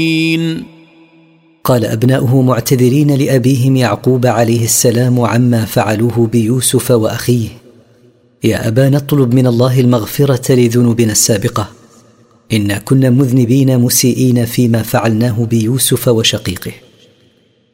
قال أبناؤه معتذرين لأبيهم يعقوب عليه السلام عما فعلوه بيوسف وأخيه: يا أبانا اطلب من الله المغفرة لذنوبنا السابقة، إنا كنا مذنبين مسيئين فيما فعلناه بيوسف وشقيقه.